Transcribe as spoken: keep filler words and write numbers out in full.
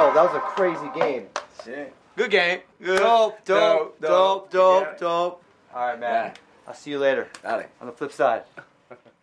Yo, that was a crazy game. Shit. Good game. Good. Dope, dope, dope, dope, Yeah. dope. All right, man. Yeah. I'll see you later Dale. on the flip side.